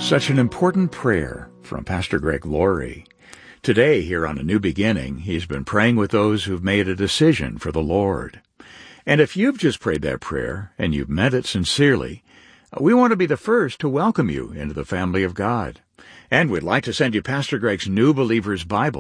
Such an important prayer from Pastor Greg Laurie. Today, here on A New Beginning, he's been praying with those who've made a decision for the Lord. And if you've just prayed that prayer, and you've meant it sincerely, we want to be the first to welcome you into the family of God. And we'd like to send you Pastor Greg's New Believer's Bible.